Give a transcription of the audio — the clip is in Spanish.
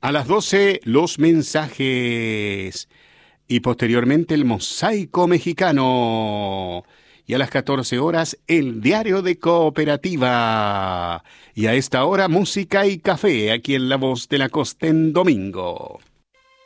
A las 12, los mensajes. Y posteriormente el mosaico mexicano. Y a las 14 horas, el diario de Cooperativa. Y a esta hora, música y café, aquí en La Voz de la Costa en domingo.